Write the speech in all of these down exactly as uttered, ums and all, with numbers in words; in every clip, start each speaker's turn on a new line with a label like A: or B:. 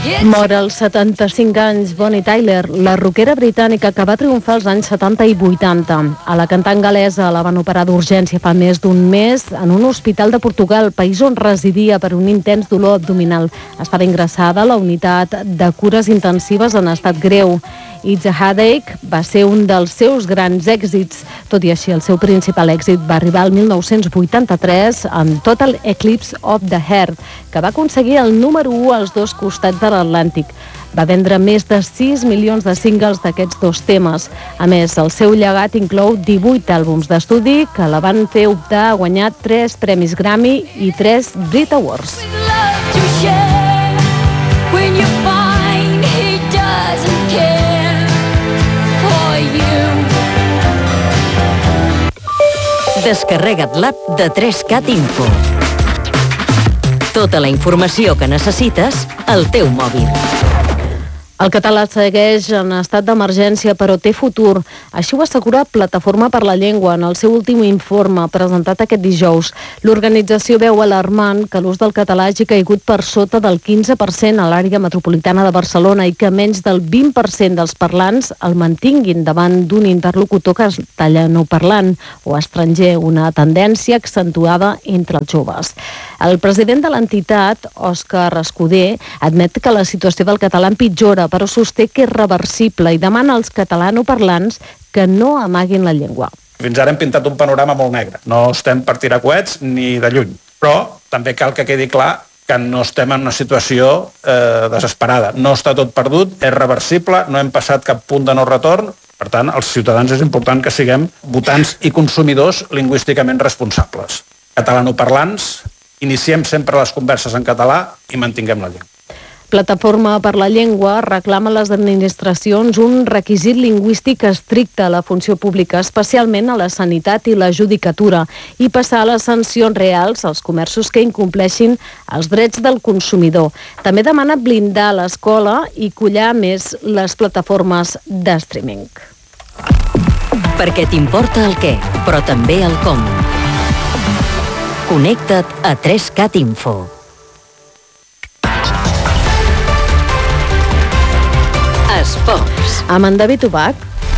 A: Mor als setanta-cinc anys Bonnie Tyler, la rockera britànica que va triomfar als anys setanta i vuitanta. A la cantant galesa la van operar d'urgència fa més d'un mes en un hospital de Portugal, país on residia per un intens dolor abdominal. Estava ingressada a la unitat de cures intensives en estat greu. It's a Headache va ser un dels seus grans èxits. Tot i així, el seu principal èxit va arribar al mil nou-cents vuitanta-tres amb Total Eclipse of the Heart, que va aconseguir el número u als dos costats de l'Atlàntic. Va vendre més de sis milions de singles d'aquests dos temes. A més, el seu llegat inclou divuit àlbums d'estudi que la van fer optar a guanyar tres premis Grammy i tres Brit Awards.
B: Descarrega't l'app de tres cat Info. Tota la informació que necessites al teu mòbil.
A: El català segueix en estat d'emergència, però té futur. Així ho assegura Plataforma per la Llengua en el seu últim informe presentat aquest dijous. L'organització veu alarmant que l'ús del català hagi caigut per sota del quinze per cent a l'àrea metropolitana de Barcelona i que menys del vint per cent dels parlants el mantinguin davant d'un interlocutor castellanoparlant o estranger, una tendència accentuada entre els joves. El president de l'entitat, Òscar Escudé, admet que la situació del català empitjora, però sosté que és reversible i demana als catalanoparlants que no amaguin la llengua.
C: Fins ara hem pintat un panorama molt negre. No estem per tirar coets ni de lluny. Però també cal que quedi clar que no estem en una situació eh, desesperada. No està tot perdut, és reversible, no hem passat cap punt de no retorn. Per tant, als ciutadans és important que siguem votants i consumidors lingüísticament responsables. Catalanoparlants, iniciem sempre les converses en català i mantinguem la llengua.
A: Plataforma per la Llengua reclama a les administracions un requisit lingüístic estricte a la funció pública, especialment a la sanitat i la judicatura, i passar a les sancions reals als comerços que incompleixin els drets del consumidor. També demana blindar l'escola i collar més les plataformes de streaming.
B: Perquè t'importa el què, però també el com. Connecta't a tres cat Info. Esports.
A: Amb en David Ubach.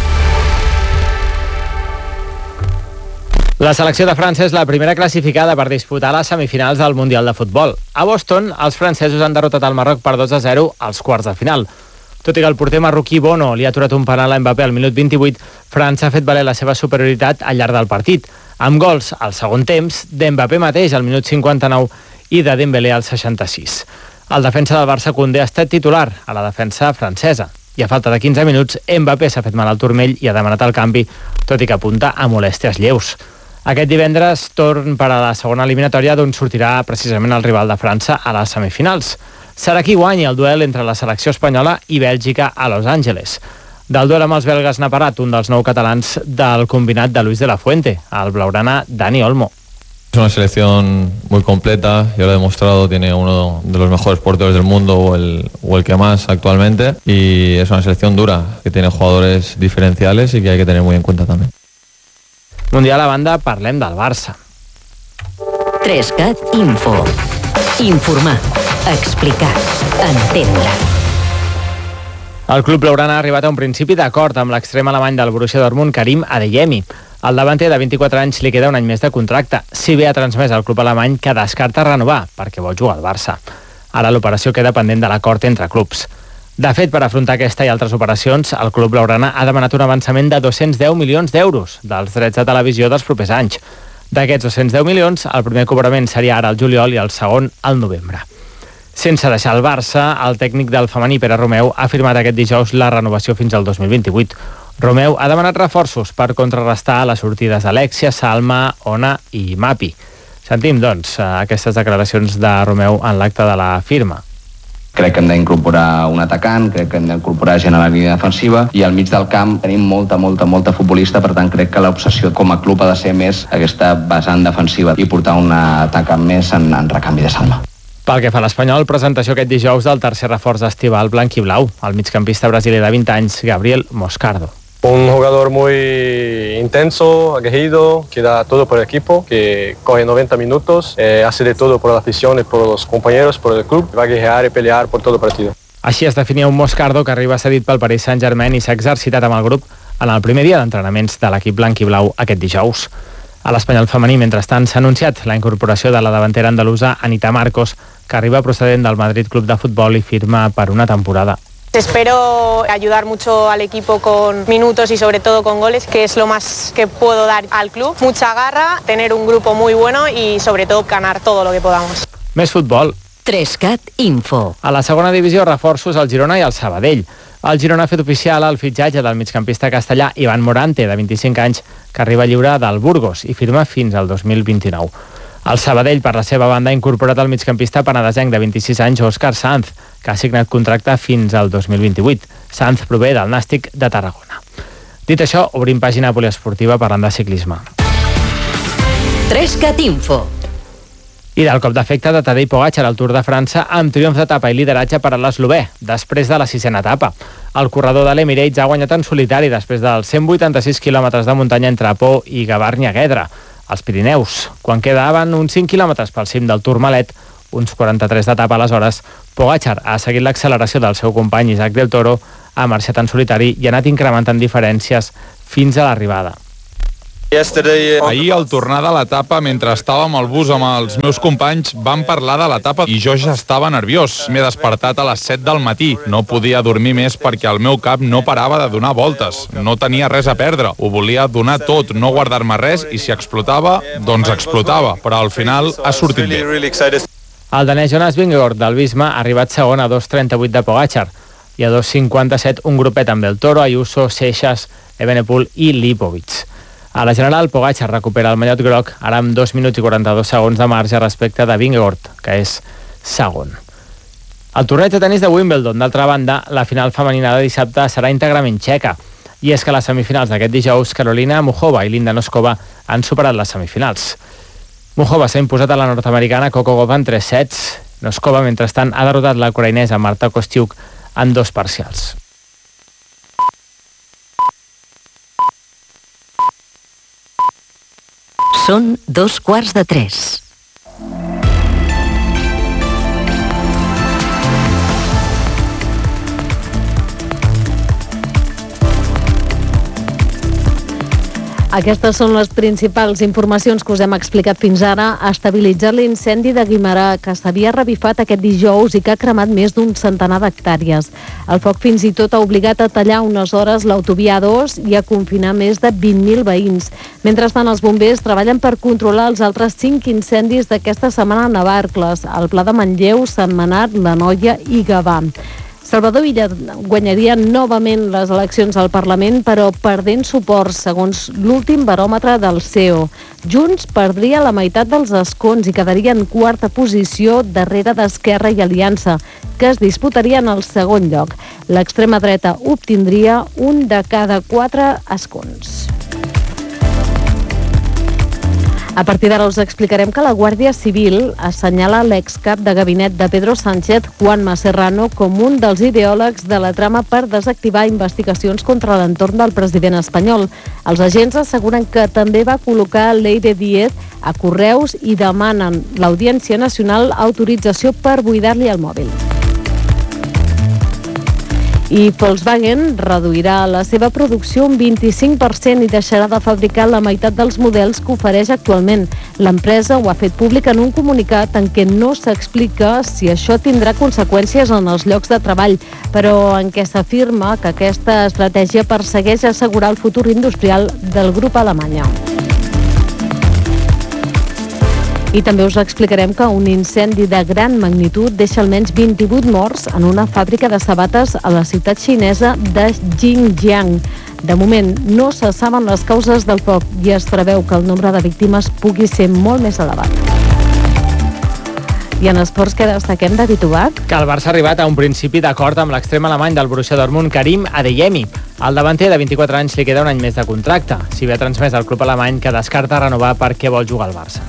D: La selecció de França és la primera classificada per disputar les semifinals del Mundial de Futbol. A Boston, els francesos han derrotat el Marroc per dos a zero als quarts de final. Tot i que el porter marroquí Bono li ha aturat un penal a Mbappé al minut vint-i-vuit, França ha fet valer la seva superioritat al llarg del partit, amb gols al segon temps d'Mbappé mateix al minut cinquanta-nou i de Dembélé al seixanta-sis. El defensa del Barça, Koundé, ha estat titular a la defensa francesa. I a falta de quinze minuts, Mbappé s'ha fet mal al turmell i ha demanat el canvi, tot i que apunta a molèsties lleus. Aquest divendres, torn per a la segona eliminatòria, d'on sortirà precisament el rival de França a les semifinals. Serà qui guanyi el duel entre la selecció espanyola i Bèlgica a Los Angeles. Del duel amb els belgues n'ha parlat un dels nou catalans del combinat de Luis de la Fuente, el blaugrana Dani Olmo.
E: Es una selección muy completa, ya lo he demostrado, tiene uno de los mejores porteros del mundo o el, o el que más actualmente, y es una selección dura, que tiene jugadores diferenciales y que hay que tener muy en cuenta también.
D: Mundial a banda, parlem del Barça.
B: tres cat Info. Informar, explicar, entendre.
D: El club blaugrana ha arribat a un principi d'acord amb l'extrem alemany del Borussia Dortmund, Karim Adeyemi. Al davanter de vint-i-quatre anys li queda un any més de contracte, si bé ha transmès al club alemany que descarta renovar perquè vol jugar al Barça. Ara l'operació queda pendent de l'acord entre clubs. De fet, per afrontar aquesta i altres operacions, el club blaugrana ha demanat un avançament de dos-cents deu milions d'euros dels drets de televisió dels propers anys. D'aquests dos-cents deu milions, el primer cobrament seria ara al juliol i el segon al novembre. Sense deixar el Barça, el tècnic del femení, Pere Romeu, ha firmat aquest dijous la renovació fins al dos mil vint-i-vuit. Romeu ha demanat reforços per contrarrestar les sortides d'Alexia, Salma, Ona i Mapi. Sentim, doncs, aquestes declaracions de Romeu en l'acte de la firma.
F: Crec que hem d'incorporar un atacant, crec que hem d'incorporar gent a la línia defensiva i al mig del camp tenim molta, molta, molta futbolista, per tant crec que l'obsessió com a club ha de ser més aquesta vessant defensiva i portar un atacant més en, en recanvi de Salma.
D: Pel que fa a l'Espanyol, presentació aquest dijous del tercer reforç estival blanc i blau, el migcampista brasiler de vint anys, Gabriel Moscardo.
G: Un jugador muy intenso, aguerrido, que da todo por el equipo, que corre noventa minutos, eh, hace de todo por la afición y por los compañeros, por el club, va a guerrear y pelear por todo el partido.
D: Així es definia un Moscardo que arriba cedit pel Paris Saint-Germain i s'ha exercitat amb el grup en el primer dia d'entrenaments de l'equip blanc i blau aquest dijous. A l'Espanyol femení, mentrestant, s'ha anunciat la incorporació de la davantera andalusa Anita Marcos, que arriba procedent del Madrid Club de Futbol i firma per una temporada.
H: Espero ayudar mucho al equipo con minutos y sobre todo con goles, que es lo más que puedo dar al club. Mucha garra, tener un grupo muy bueno y sobre todo ganar todo lo que podamos.
D: Més futbol.
B: tres cat Info.
D: A la segona divisió, reforços al Girona i al Sabadell. El Girona ha fet oficial el fitxatge del migcampista castellà Ivan Morante, de vint-i-cinc anys, que arriba lliure del Burgos i firma fins al dos mil vint-i-nou. El Sabadell, per la seva banda, ha incorporat el migcampista penedesenc de vint-i-sis anys, Òscar Sanz, que ha signat contracte fins al dos mil vint-i-vuit. Sanz prové del Nàstic de Tarragona. Dit això, obrim pàgina poliesportiva parlant de ciclisme.
B: tres cat Info.
D: I del cop d'efecte de Tadej Pogačar al Tour de França amb triomf d'etapa i lideratge per a l'eslovè, després de la sisena etapa. El corredor de l'Emirates ha guanyat en solitari després dels cent vuitanta-sis quilòmetres de muntanya entre Pau i Gavarnia-Guedra, als Pirineus. Quan quedaven uns cinc quilòmetres pel cim del Tourmalet, uns quaranta-tres d'etapa aleshores, Pogačar ha seguit l'acceleració del seu company Isaac del Toro, ha marxat en solitari i ha anat incrementant diferències fins a l'arribada.
I: Ahir, al tornar de l'etapa, mentre estàvem al bus amb els meus companys, vam parlar de l'etapa i jo ja estava nerviós. M'he despertat a les set del matí. No podia dormir més perquè el meu cap no parava de donar voltes. No tenia res a perdre. Ho volia donar tot, no guardar-me res, i si explotava, doncs explotava. Però al final ha sortit bé.
D: El danès Jonas Vingegaard del Visma ha arribat segon a dos trenta-vuit de Pogačar i a dos cinquanta-set un grupet amb el Toro, Ayuso, Seixas, Evenepoel i Lipovic. A la general, Pogačar recupera el mallot groc, ara amb dos minuts i quaranta-dos segons de marge respecte de Vingegaard, que és segon. El torneig de tenis de Wimbledon, d'altra banda, la final femenina de dissabte serà íntegrament txeca. I és que a les semifinals d'aquest dijous, Carolina Muchova i Linda Noskova han superat les semifinals. Muchova s'ha imposat a la nord-americana Coco Gauff en tres sets. Noskova, mentrestant, ha derrotat la ucraïnesa Marta Kostiuk en dos parcials.
B: Són dos quarts de tres.
A: Aquestes són les principals informacions que us hem explicat fins ara. Ha estabilitzat l'incendi de Guimerà, que s'havia revifat aquest dijous i que ha cremat més d'un centenar d'hectàrees. El foc fins i tot ha obligat a tallar unes hores l'autovia A dos i a confinar més de vint mil veïns. Mentrestant, els bombers treballen per controlar els altres cinc incendis d'aquesta setmana a Navarcles, al Pla de Manlleu, Sentmenat, La Noia i Gavà. Salvador Illa guanyaria novament les eleccions al Parlament, però perdent suport, segons l'últim baròmetre del C E O. Junts perdria la meitat dels escons i quedaria en quarta posició darrere d'Esquerra i Aliança, que es disputarien el segon lloc. L'extrema dreta obtindria un de cada quatre escons. A partir d'ara us explicarem que la Guàrdia Civil assenyala l'excap de gabinet de Pedro Sánchez, Juanma Serrano, com un dels ideòlegs de la trama per desactivar investigacions contra l'entorn del president espanyol. Els agents asseguren que també va col·locar Leire Díez a correus i demanen l'Audiència Nacional autorització per buidar-li el mòbil. I Volkswagen reduirà la seva producció un vint-i-cinc per cent i deixarà de fabricar la meitat dels models que ofereix actualment. L'empresa ho ha fet públic en un comunicat en què no s'explica si això tindrà conseqüències en els llocs de treball, però en què s'afirma que aquesta estratègia persegueix assegurar el futur industrial del grup alemany. I també us explicarem que un incendi de gran magnitud deixa almenys vint-i-vuit morts en una fàbrica de sabates a la ciutat xinesa de Xinjiang. De moment no se saben les causes del foc i es preveu que el nombre de víctimes pugui ser molt més elevat. I en esports, què destaquem, David Ubach?
D: Que el Barça ha arribat a un principi d'acord amb l'extrem alemany del Borussia Dortmund, Karim Adeyemi. Al davanter de vint-i-quatre anys li queda un any més de contracte, si bé ha transmès al club alemany que descarta renovar perquè vol jugar al Barça.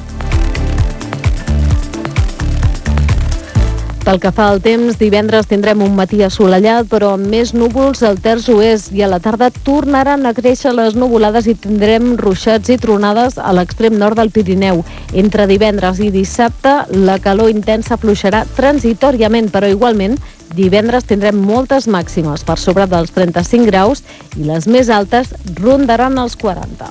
A: Pel que fa al temps, divendres tindrem un matí assolellat, però amb més núvols al terç oest, i a la tarda tornaran a créixer les nuvolades i tindrem ruixats i tronades a l'extrem nord del Pirineu. Entre divendres i dissabte, la calor intensa afluixarà transitòriament, però igualment Divendres tindrem moltes màximes per sobre dels trenta-cinc graus i les més altes rondaran els quaranta.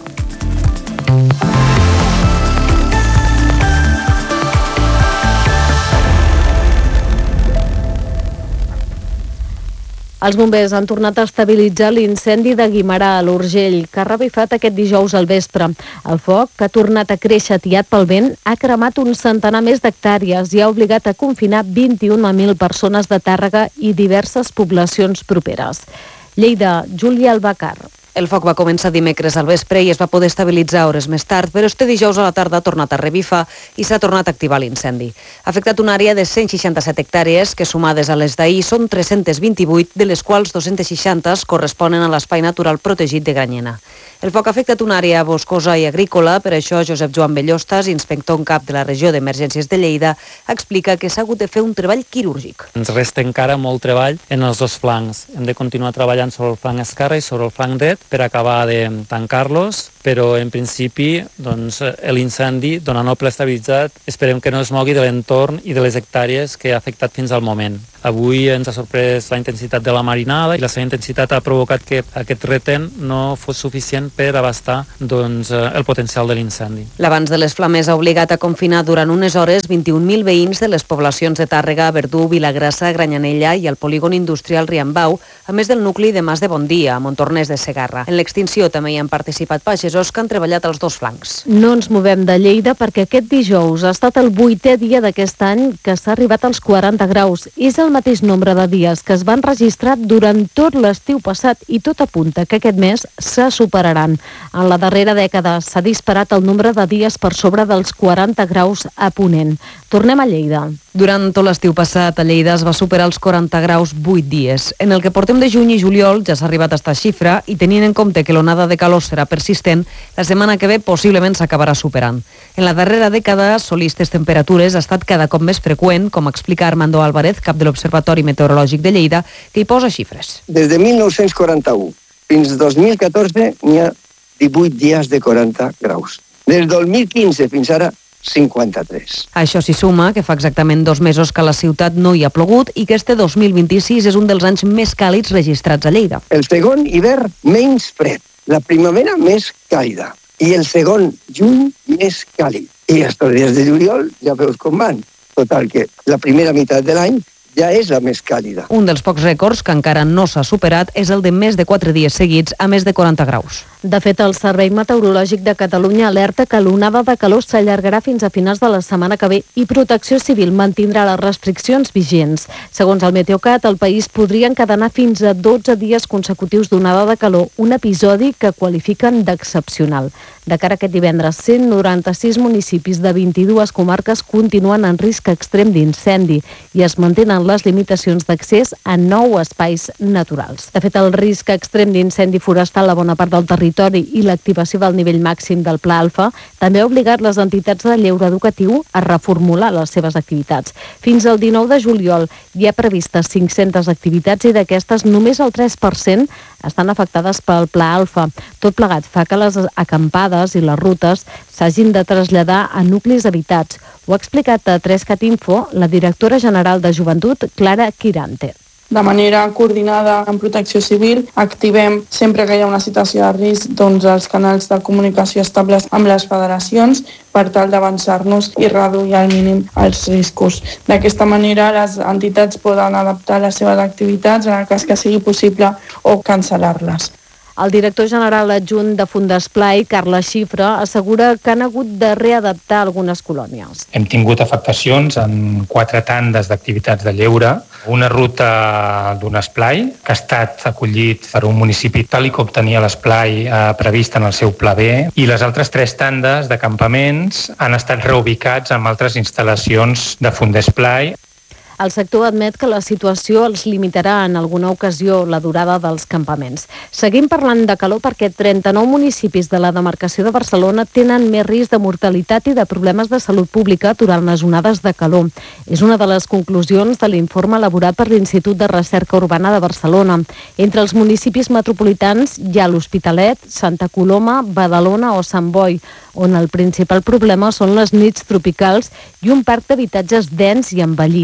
A: Els bombers han tornat a estabilitzar l'incendi de Guimerà a l'Urgell, que ha revifat aquest dijous al vespre. El foc, que ha tornat a créixer atiat pel vent, ha cremat un centenar més d'hectàrees i ha obligat a confinar vint-i-un mil persones de Tàrrega i diverses poblacions properes. Lleida, Júlia Albacar.
J: El foc va començar dimecres al vespre i es va poder estabilitzar hores més tard, però este dijous a la tarda ha tornat a revifar i s'ha tornat a activar l'incendi. Ha afectat una àrea de cent seixanta-set hectàrees que, sumades a les d'ahir, són tres-cents vint-i-vuit, de les quals dos-cents seixanta corresponen a l'espai natural protegit de Granyena. El foc ha afectat una àrea boscosa i agrícola, per això Josep Joan Bellostas, inspector en cap de la regió d'emergències de Lleida, explica que s'ha hagut de fer un treball quirúrgic.
K: Ens resta encara molt treball en els dos flancs. Hem de continuar treballant sobre el flanc esquerre i sobre el flanc dret per acabar de tancar-los, però en principi doncs, l'incendi, donant el ple estabilitzat, esperem que no es mogui de l'entorn i de les hectàrees que ha afectat fins al moment. Avui ens ha sorprès la intensitat de la marinada i la seva intensitat ha provocat que aquest reten no fos suficient per abastar doncs, el potencial de l'incendi.
J: L'avanç de les flames ha obligat a confinar durant unes hores vint-i-un mil veïns de les poblacions de Tàrrega, Verdú, Vilagrassa, Granyanella i el polígon industrial Riambau, a més del nucli de Mas de Bondia, a Montornès de Segarra. En l'extinció també hi han participat pagesos que han treballat als dos flancs.
A: No ens movem de Lleida perquè aquest dijous ha estat el vuitè dia d'aquest any que s'ha arribat als quaranta graus. És el mateix nombre de dies que es van registrar durant tot l'estiu passat i tot apunta que aquest mes se superaran. En la darrera dècada s'ha disparat el nombre de dies per sobre dels quaranta graus a Ponent. Tornem a Lleida.
J: Durant tot l'estiu passat, a Lleida es va superar els quaranta graus vuit dies. En el que portem de juny i juliol ja s'ha arribat a esta xifra i tenint en compte que l'onada de calor serà persistent, la setmana que ve possiblement s'acabarà superant. En la darrera dècada, solistes temperatures ha estat cada cop més freqüent, com explica Armando Álvarez, cap de l'Observatori Meteorològic de Lleida, que hi posa xifres.
L: Des de mil nou-cents quaranta-u fins dos mil catorze n'hi ha divuit dies de quaranta graus. Des del dos mil quinze fins ara, cinquanta-tres.
J: Això s'hi suma que fa exactament dos mesos que a la ciutat no hi ha plogut i que este dos mil vint-i-sis és un dels anys més càlids registrats a Lleida.
L: El segon hivern menys fred, la primavera més càlida i el segon juny més càlid. I estos dies de juliol ja veus com van. Total que la primera meitat de l'any ja és la més càlida.
J: Un dels pocs rècords que encara no s'ha superat és el de més de quatre dies seguits a més de quaranta graus.
A: De fet, el Servei Meteorològic de Catalunya alerta que l'onada de calor s'allargarà fins a finals de la setmana que ve i Protecció Civil mantindrà les restriccions vigents. Segons el Meteocat, el país podria encadenar fins a dotze dies consecutius d'onada de calor, un episodi que qualifiquen d'excepcional. De cara a aquest divendres, cent noranta-sis municipis de vint-i-dues comarques continuen en risc extrem d'incendi i es mantenen les limitacions d'accés a nou espais naturals. De fet, el risc extrem d'incendi forestal a bona part del territori i l'activació del nivell màxim del Pla Alfa també ha obligat les entitats de lleure educatiu a reformular les seves activitats. Fins al dinou de juliol hi ha previstes cinc-centes activitats i d'aquestes només el tres per cent estan afectades pel Pla Alfa. Tot plegat fa que les acampades i les rutes s'hagin de traslladar a nuclis habitats. Ho ha explicat a tres cat info la directora general de Joventut, Clara Quirante.
M: De manera coordinada amb Protecció Civil, activem sempre que hi ha una situació de risc doncs, els canals de comunicació estables amb les federacions per tal d'avançar-nos i reduir al mínim els riscos. D'aquesta manera, les entitats poden adaptar les seves activitats en el cas que sigui possible o cancel·lar-les.
A: El director general adjunt de Fundesplai, Carles Xifra, assegura que han hagut de readaptar algunes colònies.
N: Hem tingut afectacions en quatre tandes d'activitats de lleure, una ruta d'un esplai que ha estat acollit per un municipi tal i com tenia l'esplai eh, previst en el seu pla B, i les altres tres tandes de campaments han estat reubicats en altres instal·lacions de Fundesplai.
A: El sector admet que la situació els limitarà en alguna ocasió la durada dels campaments. Seguim parlant de calor perquè trenta-nou municipis de la demarcació de Barcelona tenen més risc de mortalitat i de problemes de salut pública durant les onades de calor. És una de les conclusions de l'informe elaborat per l'Institut de Recerca Urbana de Barcelona. Entre els municipis metropolitans hi ha l'Hospitalet, Santa Coloma, Badalona o Sant Boi, on el principal problema són les nits tropicals i un parc d'habitatges dens i envellit.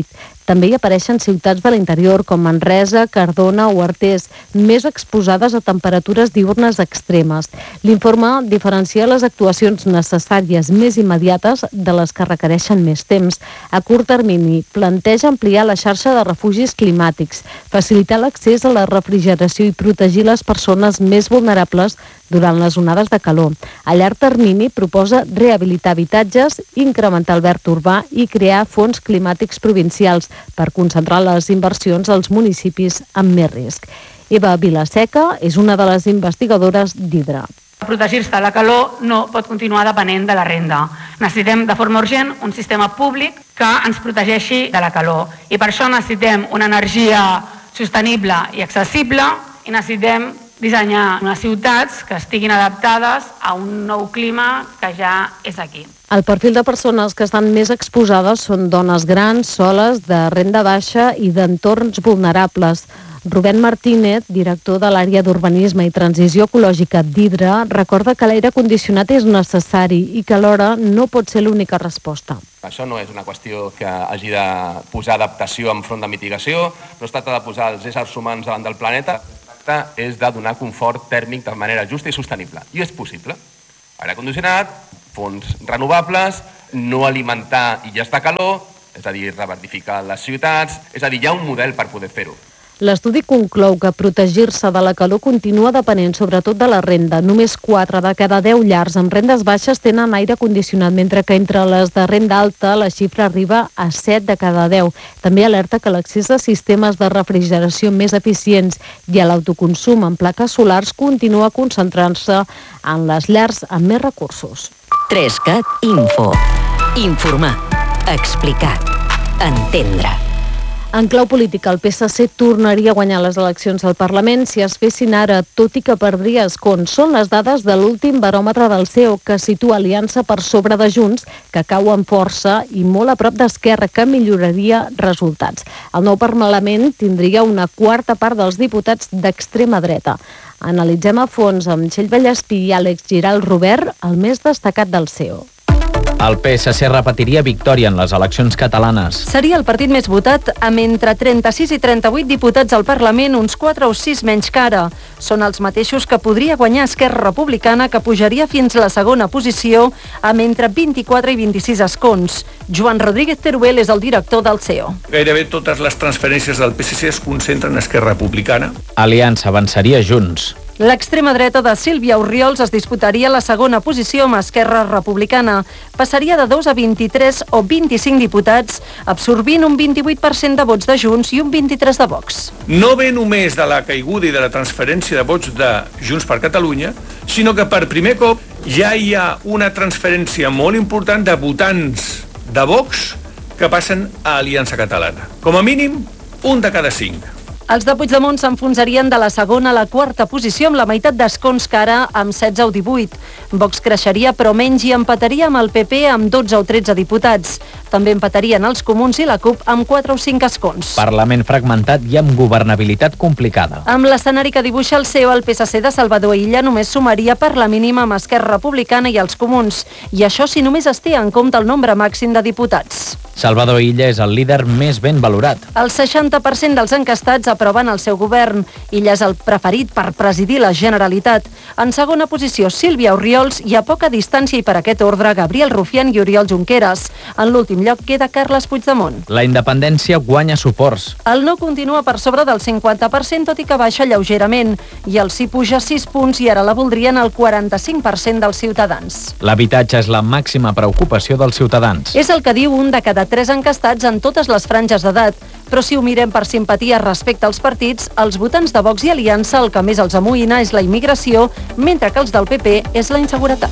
A: També hi apareixen ciutats de l'interior com Manresa, Cardona o Artés, més exposades a temperatures diürnes extremes. L'informe diferencia les actuacions necessàries més immediates de les que requereixen més temps. A curt termini, planteja ampliar la xarxa de refugis climàtics, facilitar l'accés a la refrigeració i protegir les persones més vulnerables durant les onades de calor. A llarg termini proposa rehabilitar habitatges, incrementar el verd urbà i crear fons climàtics provincials per concentrar les inversions als municipis amb més risc. Eva Vilaseca és una de les investigadores d'Hidra.
O: Protegir-se de la calor no pot continuar depenent de la renda. Necessitem de forma urgent un sistema públic que ens protegeixi de la calor i per això necessitem una energia sostenible i accessible i necessitem dissenyar unes ciutats que estiguin adaptades a un nou clima que ja és aquí.
A: El perfil de persones que estan més exposades són dones grans, soles, de renda baixa i d'entorns vulnerables. Rubén Martínez, director de l'àrea d'urbanisme i transició ecològica d'Hidra, recorda que l'aire condicionat és necessari i que alhora no pot ser l'única resposta.
P: Això no és una qüestió que hagi de posar adaptació enfront de mitigació, no es tracta de posar els éssers humans davant del planeta, es tracta és de donar confort tèrmic de manera justa i sostenible. I és possible. Aire condicionat, fonts renovables, no alimentar i ja està calor, és a dir, reverdificar les ciutats, és a dir, hi ha un model per poder fer-ho.
A: L'estudi conclou que protegir-se de la calor continua depenent sobretot de la renda. Només quatre de cada deu llars amb rendes baixes tenen aire condicionat, mentre que entre les de renda alta la xifra arriba a set de cada deu. També alerta que l'accés a sistemes de refrigeració més eficients i a l'autoconsum en plaques solars continua concentrant-se en les llars amb més recursos.
B: Trescat Info. Informar. Explicar. Entendre.
A: En clau política, el P S C tornaria a guanyar les eleccions al Parlament si es fessin ara, tot i que perdria escons. Són les dades de l'últim baròmetre del C E O, que situa Aliança per sobre de Junts, que cau en força i molt a prop d'Esquerra, que milloraria resultats. El nou Parlament tindria una quarta part dels diputats d'extrema dreta. Analitzem a fons amb Txell Vallespí i Àlex Giral Robert, el més destacat del C E O.
Q: El P S C repetiria victòria en les eleccions catalanes.
R: Seria el partit més votat amb entre trenta-sis i trenta-vuit diputats al Parlament, uns quatre o sis menys que ara. Són els mateixos que podria guanyar Esquerra Republicana, que pujaria fins a la segona posició amb entre vint-i-quatre i vint-i-sis escons. Joan Rodríguez Teruel és el director del C E O.
S: Gairebé totes les transferències del P S C es concentren en Esquerra Republicana.
Q: Aliança avançaria Junts.
R: L'extrema dreta de Sílvia Orriols es disputaria la segona posició amb Esquerra Republicana. Passaria de dos a vint-i-tres o vint-i-cinc diputats, absorbint un vint-i-vuit per cent de vots de Junts i un vint-i-tres de Vox.
S: No ve només de la caiguda i de la transferència de vots de Junts per Catalunya, sinó que per primer cop ja hi ha una transferència molt important de votants de Vox que passen a Aliança Catalana. Com a mínim, un de cada cinc.
R: Els de Puigdemont s'enfonsarien de la segona a la quarta posició amb la meitat d'escons que ara amb setze o divuit. Vox creixeria però menys i empataria amb el P P amb dotze o tretze diputats. També empatarien els Comuns i la CUP amb quatre o cinc escons.
Q: Parlament fragmentat i amb governabilitat complicada.
R: Amb l'escenari que dibuixa el C E O, el P S C de Salvador Illa només sumaria per la mínima amb Esquerra Republicana i els Comuns. I això si només es té en compte el nombre màxim de diputats.
Q: Salvador Illa és el líder més ben valorat.
R: El seixanta per cent dels encastats aproven el seu govern. Illa és el preferit per presidir la Generalitat. En segona posició, Sílvia Orriols i a poca distància i per aquest ordre, Gabriel Rufián i Oriol Junqueras. En l'últim lloc queda Carles Puigdemont.
Q: La independència guanya suports.
R: El no continua per sobre del cinquanta per cent, tot i que baixa lleugerament. I el sí puja sis punts i ara la voldrien el quaranta-cinc per cent dels ciutadans.
Q: L'habitatge és la màxima preocupació dels ciutadans.
R: És el que diu un de cada tres encastats en totes les franges d'edat. Però si ho mirem per simpatia respecte als partits, els votants de Vox i Aliança el que més els amoïna és la immigració, mentre que els del P P és la inseguretat.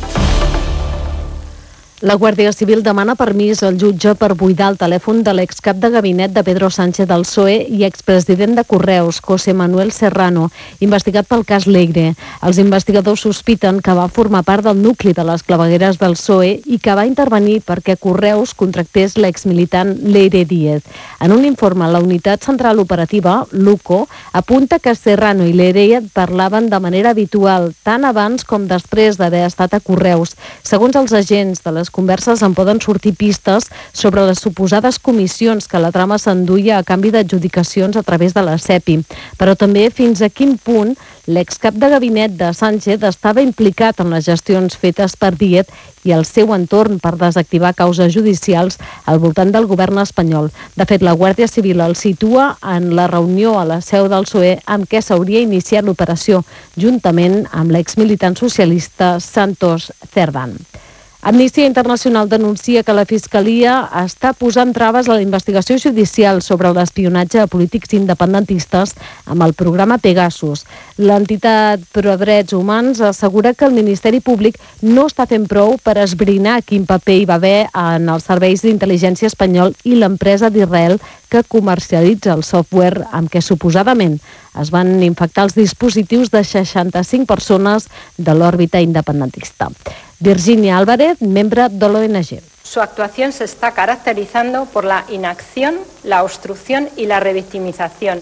A: La Guàrdia Civil demana permís al jutge per buidar el telèfon de l'excap de gabinet de Pedro Sánchez del P S O E i expresident de Correus, José Manuel Serrano, investigat pel cas Leire. Els investigadors sospiten que va formar part del nucli de les clavegueres del P S O E i que va intervenir perquè Correus contractés l'exmilitant Leire Díez. En un informe, la Unitat Central Operativa, l'UCO, apunta que Serrano i Leire parlaven de manera habitual, tant abans com després d'haver estat a Correus. Segons els agents de les les converses en poden sortir pistes sobre les suposades comissions que la trama s'enduia a canvi d'adjudicacions a través de la SEPI, però també fins a quin punt l'excap de gabinet de Sánchez estava implicat en les gestions fetes per Díez i el seu entorn per desactivar causes judicials al voltant del govern espanyol. De fet, la Guàrdia Civil el situa en la reunió a la seu del P S O E amb què s'hauria iniciat l'operació, juntament amb l'exmilitant socialista Santos Cerdán. Amnistia Internacional denuncia que la Fiscalia està posant traves a la investigació judicial sobre l'espionatge a polítics independentistes amb el programa Pegasus. L'entitat pro drets humans assegura que el Ministeri Públic no està fent prou per esbrinar quin paper hi va haver en els serveis d'intel·ligència espanyol i l'empresa d'Israel que comercialitza el software amb què suposadament es van infectar els dispositius de seixanta-cinc persones de l'òrbita independentista. Virginia Álvarez, membre de l'O N G.
T: Su actuación se está caracterizando por la inacción, la obstrucción y la revictimización.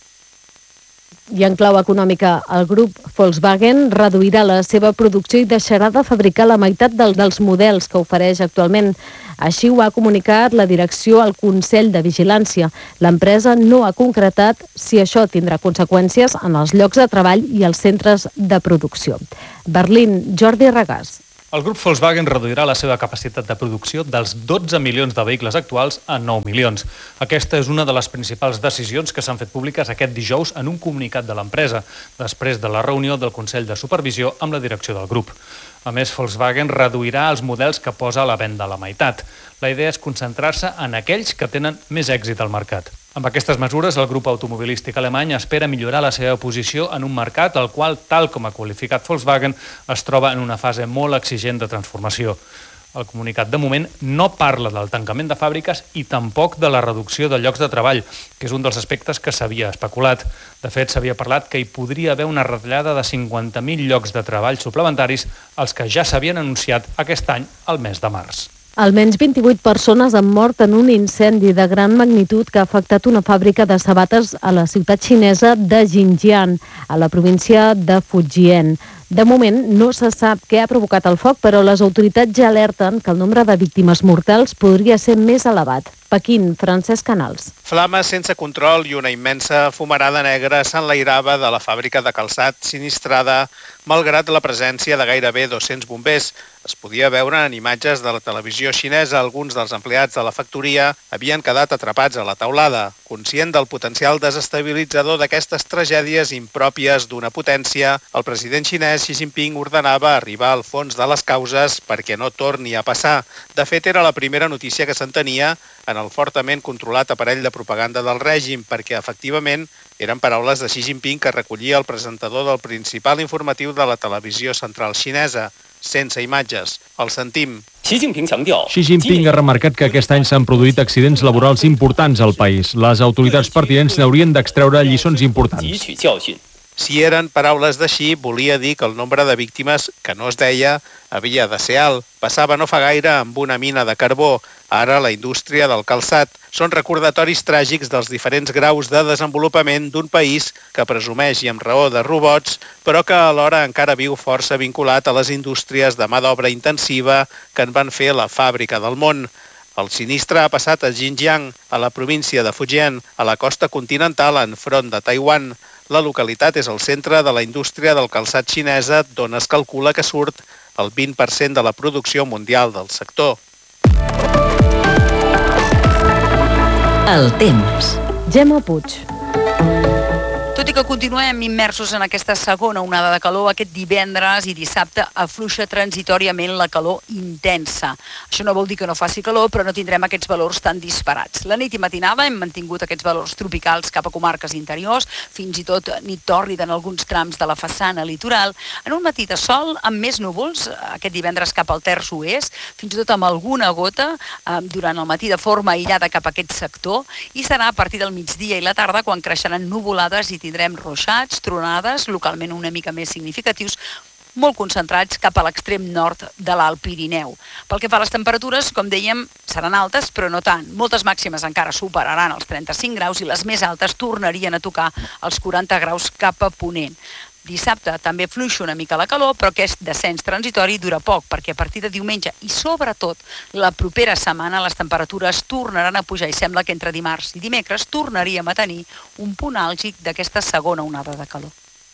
A: I en clau econòmica, el grup Volkswagen reduirà la seva producció i deixarà de fabricar la meitat del, dels models que ofereix actualment. Així ho ha comunicat la direcció al Consell de Vigilància. L'empresa no ha concretat si això tindrà conseqüències en els llocs de treball i els centres de producció. Berlín, Jordi Regàs.
U: El grup Volkswagen reduirà la seva capacitat de producció dels dotze milions de vehicles actuals a nou milions. Aquesta és una de les principals decisions que s'han fet públiques aquest dijous en un comunicat de l'empresa, després de la reunió del Consell de Supervisió amb la direcció del grup. A més, Volkswagen reduirà els models que posa a la venda a la meitat. La idea és concentrar-se en aquells que tenen més èxit al mercat. Amb aquestes mesures, el grup automobilístic alemany espera millorar la seva posició en un mercat al qual, tal com ha qualificat Volkswagen, es troba en una fase molt exigent de transformació. El comunicat de moment no parla del tancament de fàbriques i tampoc de la reducció de llocs de treball, que és un dels aspectes que s'havia especulat. De fet, s'havia parlat que hi podria haver una retallada de cinquanta mil llocs de treball suplementaris als que ja s'havien anunciat aquest any al mes de març.
A: Almenys vint-i-vuit persones han mort en un incendi de gran magnitud que ha afectat una fàbrica de sabates a la ciutat xinesa de Xinjiang, a la província de Fujian. De moment no se sap què ha provocat el foc, però les autoritats ja alerten que el nombre de víctimes mortals podria ser més elevat. Pequín, Francesc Canals.
V: Flames sense control i una immensa fumarada negra s'enlairava de la fàbrica de calçat sinistrada, malgrat la presència de gairebé dos-cents bombers. Es podia veure en imatges de la televisió xinesa. Alguns dels empleats de la factoria havien quedat atrapats a la teulada. Conscient del potencial desestabilitzador d'aquestes tragèdies impròpies d'una potència, el president xinès Xi Jinping ordenava arribar al fons de les causes perquè no torni a passar. De fet, era la primera notícia que s'entenia en el fortament controlat aparell de propaganda del règim, perquè efectivament eren paraules de Xi Jinping que recollia el presentador del principal informatiu de la televisió central xinesa, sense imatges. El sentim.
W: Xi Jinping ha remarcat que aquest any s'han produït accidents laborals importants al país. Les autoritats pertinents n'haurien d'extreure lliçons importants.
V: Si eren paraules de Xi, volia dir que el nombre de víctimes, que no es deia, havia de ser alt. Passava no fa gaire amb una mina de carbó, ara la indústria del calçat. Són recordatoris tràgics dels diferents graus de desenvolupament d'un país que presumeix i amb raó de robots, però que alhora encara viu força vinculat a les indústries de mà d'obra intensiva que en van fer la fàbrica del món. El sinistre ha passat a Xinjiang, a la província de Fujian, a la costa continental enfront de Taiwan. La localitat és el centre de la indústria del calçat xinesa, d'on es calcula que surt el vint per cent de la producció mundial del sector.
B: El temps.
A: Gemma Puig.
X: Tot i que continuem immersos en aquesta segona onada de calor, aquest divendres i dissabte afluixa transitòriament la calor intensa. Això no vol dir que no faci calor, però no tindrem aquests valors tan disparats. La nit i matinada hem mantingut aquests valors tropicals cap a comarques interiors, fins i tot nit tòrrida en alguns trams de la façana litoral, en un matí de sol amb més núvols, aquest divendres cap al terç oest, fins i tot amb alguna gota eh, durant el matí de forma aïllada cap a aquest sector, i serà a partir del migdia i la tarda quan creixeran nuvolades i tindrem ruixats, tronades, localment una mica més significatius, molt concentrats cap a l'extrem nord de l'Alt Pirineu. Pel que fa a les temperatures, com dèiem, seran altes, però no tant. Moltes màximes encara superaran els trenta-cinc graus i les més altes tornarien a tocar els quaranta graus cap a ponent. Dissabte també fluixa una mica la calor, però aquest descens transitori dura poc, perquè a partir de diumenge i sobretot la propera setmana les temperatures tornaran a pujar i sembla que entre dimarts i dimecres tornaríem a tenir un punt àlgid d'aquesta segona onada de calor.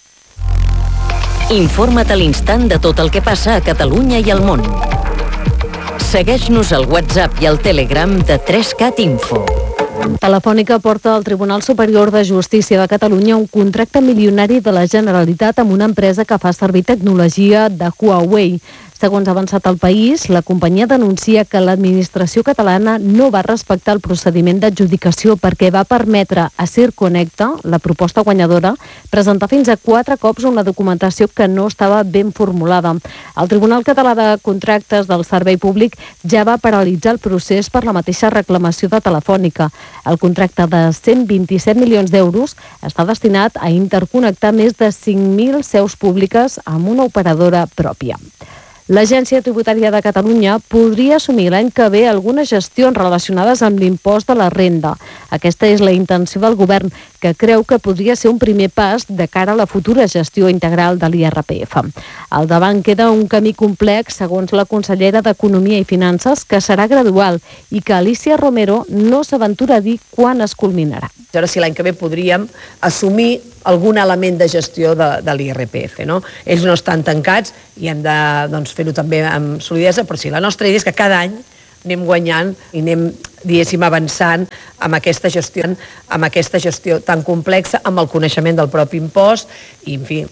B: Informa't a l'instant de tot el que passa a Catalunya i al món. Segueix-nos al WhatsApp i al Telegram de tres cat Info.
A: Telefònica porta al Tribunal Superior de Justícia de Catalunya un contracte milionari de la Generalitat amb una empresa que fa servir tecnologia de Huawei. Segons ha avançat el País, la companyia denuncia que l'administració catalana no va respectar el procediment d'adjudicació perquè va permetre a Circonnecta, la proposta guanyadora, presentar fins a quatre cops una documentació que no estava ben formulada. El Tribunal Català de Contractes del Servei Públic ja va paralitzar el procés per la mateixa reclamació de Telefònica. El contracte de cent vint-i-set milions d'euros està destinat a interconnectar més de cinc mil seus públiques amb una operadora pròpia. L'Agència Tributària de Catalunya podria assumir l'any que ve algunes gestions relacionades amb l'impost de la renda. Aquesta és la intenció del govern, que creu que podria ser un primer pas de cara a la futura gestió integral de l'I R P F. Al davant queda un camí complex, segons la consellera d'Economia i Finances, que serà gradual i que Alicia Romero no s'aventura a dir quan es culminarà.
C: A veure si l'any que ve podríem assumir algun element de gestió de, de l'I R P F. No? Ells no estan tancats i hem de doncs, fer-ho també amb solidesa, però sí, la nostra idea és que cada any anem guanyant i anem, diguéssim, avançant amb aquesta gestió, amb aquesta gestió tan complexa, amb el coneixement del propi impost i, en fi,